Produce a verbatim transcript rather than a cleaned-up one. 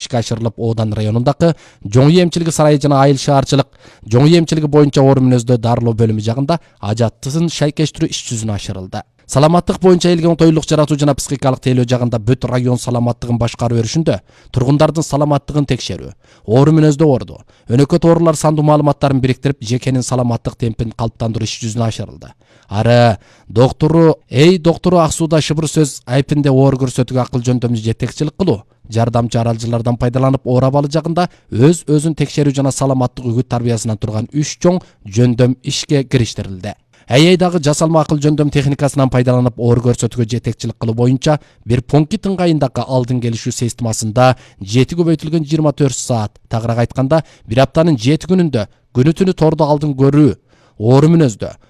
ишке ашырылып, Одан районундагы Жоңүй эмчилиги сарайы жана айыл шаарчылык Жоңүй эмчилиги боюнча оор мүнөздө дарылоо бөлүмү жагында ажаттысын шайкештирүү иш жүзүнө ашырылды. Саламаттык боюнча элге оңтойлук жаратуу жана психикалык тейлөө жагында бүт район саламаттыгын башкаруу өрүшүндө тургундардын саламаттыгын текшерүү, оору мүнөздө оорду, өнөкөт оорулар сандуу маалыматтарын бириктирип, жекенин саламаттык темпин калыптандыруу иш жүзүнө ашырылды. Ары доктору Эй доктору Аксууда шыбыр сөз айпинде оор көрсөтүүгө акыл жөндөмү жетекчилик кылуу, жардамчы аралжылардан пайдаланып оор абалы жагында өз өзүн текшерүү жана саламаттык үгүт тарбиясынан турган үч чоң жөндөм ишке кириштирилди. Айайдагы жасалма акыл жөндөм техникасынан пайдаланып оор көрсөтүүгө жетекчилик кылуу боюнча бир пункт ыңгайындагы алдын келишүү системасында жети көбөйтүлгөн жыйырма төрт саат, тагыраак айтканда бир аптанын жети күнүндө күнү түнү тордо алдын көрүү, оору мүнөздө,